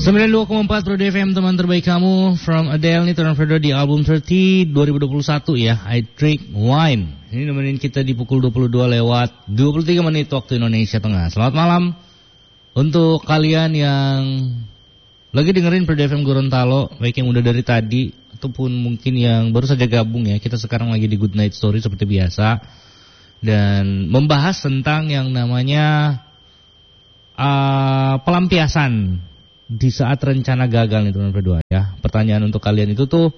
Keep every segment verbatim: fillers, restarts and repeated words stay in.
sembilan puluh dua koma empat Pro D F M, teman terbaik kamu. From Adele nih, Turn Further di album tiga puluh dua ribu dua puluh satu ya, I Drink Wine. Ini nemenin kita di pukul dua puluh dua lewat dua puluh tiga menit waktu Indonesia Tengah. Selamat malam untuk kalian yang lagi dengerin Pro D F M Gorontalo, baik yang udah dari tadi ataupun mungkin yang baru saja gabung ya. Kita sekarang lagi di Good Night Story seperti biasa dan membahas tentang yang namanya uh, pelampiasan di saat rencana gagal nih teman berdua ya. Pertanyaan untuk kalian itu tuh,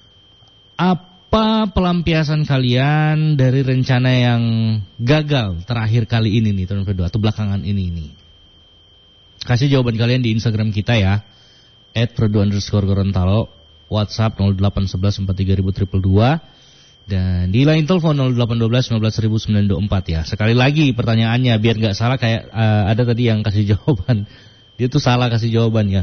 apa pelampiasan kalian dari rencana yang gagal terakhir kali ini nih teman berdua atau belakangan ini nih? Kasih jawaban kalian di Instagram kita ya, at produ underscore Gorontalo, WhatsApp nol delapan satu satu empat tiga dua dua dua, dan di line telepon nol delapan satu dua sembilan belas sembilan dua empat ya. Sekali lagi pertanyaannya biar nggak salah, kayak uh, ada tadi yang kasih jawaban. Dia tuh salah kasih jawabannya.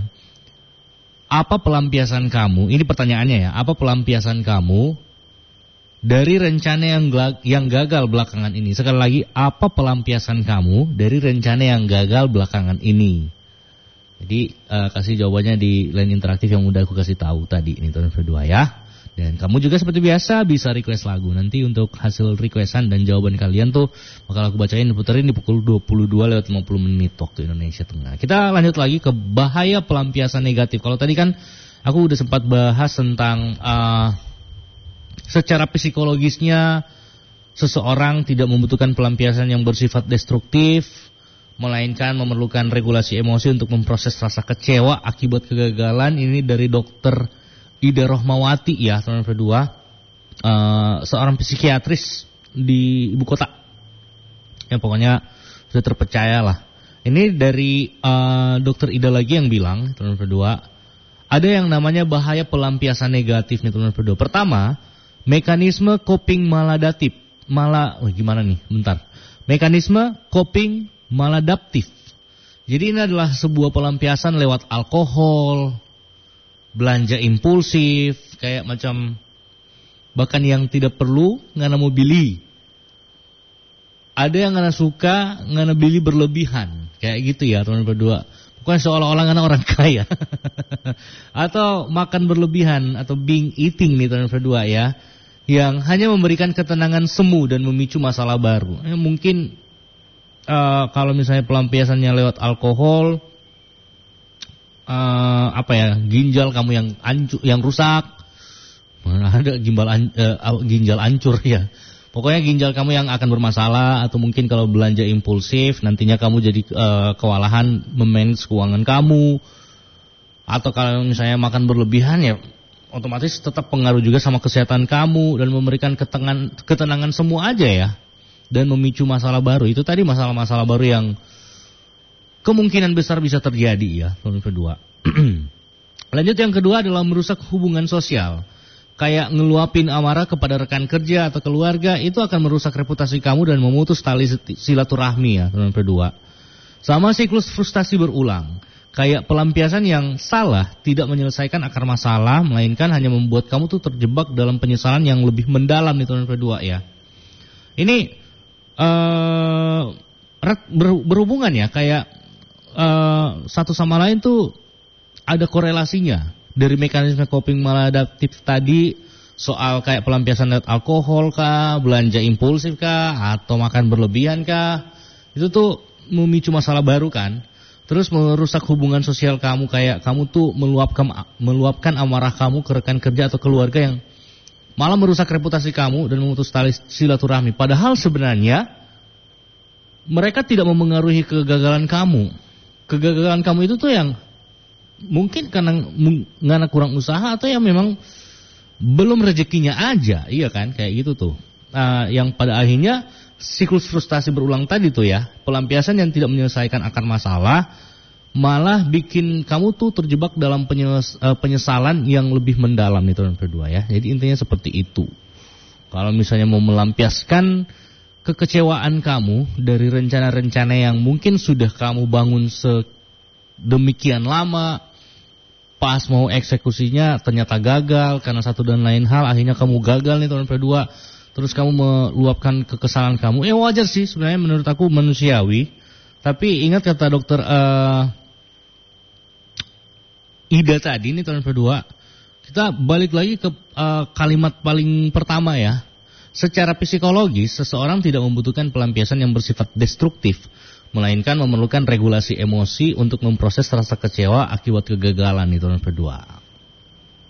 Apa pelampiasan kamu? Ini pertanyaannya ya. Apa pelampiasan kamu dari rencana yang yang gagal belakangan ini? Sekali lagi, apa pelampiasan kamu dari rencana yang gagal belakangan ini? Jadi uh, kasih jawabannya di line interaktif yang udah aku kasih tahu tadi ini teman berdua ya. Dan kamu juga seperti biasa bisa request lagu. Nanti untuk hasil requestan dan jawaban kalian tuh bakal aku bacain, puterin di pukul dua puluh dua lewat lima puluh menit waktu Indonesia Tengah. Kita lanjut lagi ke bahaya pelampiasan negatif. Kalau tadi kan aku udah sempat bahas tentang uh, secara psikologisnya seseorang tidak membutuhkan pelampiasan yang bersifat destruktif, melainkan memerlukan regulasi emosi untuk memproses rasa kecewa akibat kegagalan. Ini dari dokter Ida Rohmawati ya teman berdua, uh, seorang psikiatris di ibu kota. Ya pokoknya sudah terpercaya lah. Ini dari uh, dokter Ida lagi yang bilang teman berdua, ada yang namanya bahaya pelampiasan negatif nih teman berdua. Pertama, mekanisme coping maladaptif. Mala, oh gimana nih? Bentar. Mekanisme coping maladaptif. Jadi ini adalah sebuah pelampiasan lewat alkohol, belanja impulsif, kayak macam bahkan yang tidak perlu ngana mau beli. Ada yang ngana suka ngana beli berlebihan, kayak gitu ya teman berdua. Bukan seolah-olah ngana orang kaya. Atau makan berlebihan atau binge eating nih teman berdua ya, yang hanya memberikan ketenangan semu dan memicu masalah baru. Eh, mungkin uh, kalau misalnya pelampiasannya lewat alkohol, Uh, apa ya, ginjal kamu yang ancur, yang rusak, mana ada ginjal an, uh, ginjal ancur ya. Pokoknya ginjal kamu yang akan bermasalah, atau mungkin kalau belanja impulsif nantinya kamu jadi uh, kewalahan memanage keuangan kamu. Atau kalau misalnya makan berlebihan ya otomatis tetap pengaruh juga sama kesehatan kamu dan memberikan ketenangan, ketenangan semua aja ya. Dan memicu masalah baru. Itu tadi masalah-masalah baru yang kemungkinan besar bisa terjadi ya, yang kedua. Lanjut, yang kedua adalah merusak hubungan sosial. Kayak ngeluapin amarah kepada rekan kerja atau keluarga, itu akan merusak reputasi kamu dan memutus tali silaturahmi ya, yang kedua. Sama siklus frustasi berulang. Kayak pelampiasan yang salah tidak menyelesaikan akar masalah, melainkan hanya membuat kamu tuh terjebak dalam penyesalan yang lebih mendalam nih, yang kedua ya. Ini uh, berhubungan ya, kayak Uh, satu sama lain tuh ada korelasinya. Dari mekanisme coping maladaptif tadi, soal kayak pelampiasan lewat alkohol kah, belanja impulsif kah, atau makan berlebihan kah, itu tuh memicu masalah baru kan. Terus merusak hubungan sosial kamu, kayak kamu tuh meluapkan meluapkan amarah kamu ke rekan kerja atau keluarga yang malah merusak reputasi kamu dan memutus tali silaturahmi. Padahal sebenarnya mereka tidak memengaruhi kegagalan kamu. Kegagalan kamu itu tuh yang mungkin karena ngana kurang usaha, atau yang memang belum rezekinya aja, iya kan, kayak gitu tuh. Nah, yang pada akhirnya siklus frustasi berulang tadi tuh ya, pelampiasan yang tidak menyelesaikan akar masalah, malah bikin kamu tuh terjebak dalam penyes, uh, penyesalan yang lebih mendalam nih teman berdua ya. Jadi intinya seperti itu. Kalau misalnya mau melampiaskan kekecewaan kamu dari rencana-rencana yang mungkin sudah kamu bangun sedemikian lama, pas mau eksekusinya ternyata gagal karena satu dan lain hal, akhirnya kamu gagal nih tahun berdua, terus kamu meluapkan kekesalan kamu. Ya wajar sih sebenarnya, menurut aku manusiawi. Tapi ingat kata dokter uh, Ida tadi ini tahun kedua, kita balik lagi ke uh, kalimat paling pertama ya. Secara psikologis, seseorang tidak membutuhkan pelampiasan yang bersifat destruktif, melainkan memerlukan regulasi emosi untuk memproses rasa kecewa akibat kegagalan di tahun kedua.